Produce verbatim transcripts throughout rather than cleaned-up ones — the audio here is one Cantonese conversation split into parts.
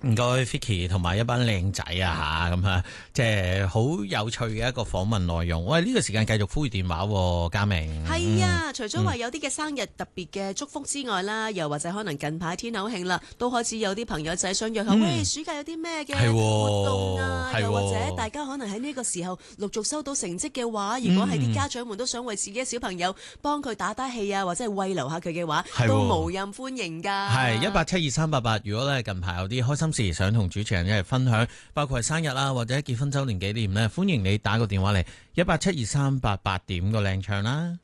唔該 Vicky 同埋一班靚仔啊嚇，咁啊，即係好有趣嘅一個訪問內容。喂，呢、這個時間繼續呼籲電話喎，嘉明。 係啊，除咗話有啲嘅生日特別嘅祝福之外啦，嗯、又或者可能近排天口慶啦，都開始有啲朋友仔想約下，嗯、喂，暑假有啲咩嘅活動啊？又或者大家可能喺呢個時候陸續收到成績嘅話，如果係啲家長們都想為自己嘅小朋友幫佢打打氣啊，或者係慰留下佢嘅話，都無任歡迎㗎。係一八七二三八八，如果咧近排有啲開心事想同主持人一齊分享，包括係生日啦或者結婚週年紀念咧，歡迎你打個電話嚟一八七二三八八，點個靚唱啦。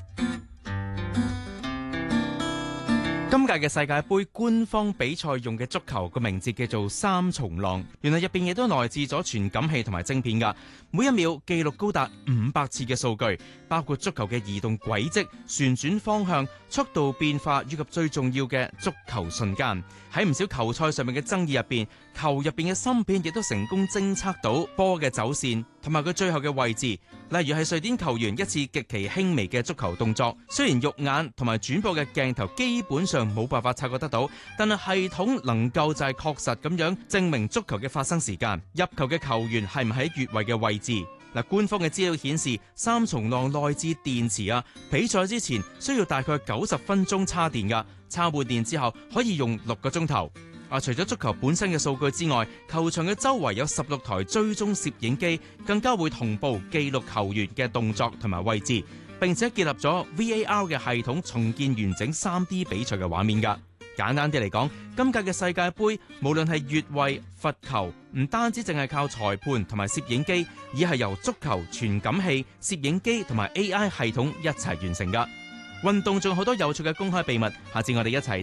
今屆嘅世界盃官方比賽用嘅足球個名字叫做三重浪，原來入邊亦都內置咗傳感器同埋晶片㗎，每一秒記錄高達五百次嘅數據，包括足球嘅移動軌跡、旋轉方向、速度變化以及最重要嘅足球瞬間。喺唔少球賽上面嘅爭議入邊，球入邊嘅芯片亦都成功偵測到波嘅走線同埋佢最後嘅位置。例如係瑞典球員一次極其輕微嘅足球動作，雖然肉眼同埋轉播嘅鏡頭基本上冇辦法察覺得到，但係系統能夠就係確實咁樣證明足球嘅發生時間、入球嘅球員係唔喺越位嘅位置。嗱，官方嘅資料顯示，三重浪內置電池啊，比賽之前需要大概九十分鐘叉電噶，插滿電之後可以用六個鐘頭。啊，除咗足球本身嘅數據之外，球場嘅周圍有十六台追蹤攝影機，更加會同步記錄球員嘅動作同埋位置，並且結合咗 V A R 嘅系統，重建完整三 D 比賽嘅畫面噶。簡單啲嚟講，今屆嘅世界盃無論係越位、罰球，唔單止淨係靠裁判同埋攝影機，而係由足球、傳感器、攝影機同埋 A I 系統一齊完成噶。運動仲有好多有趣嘅公開秘密，下次我哋一齊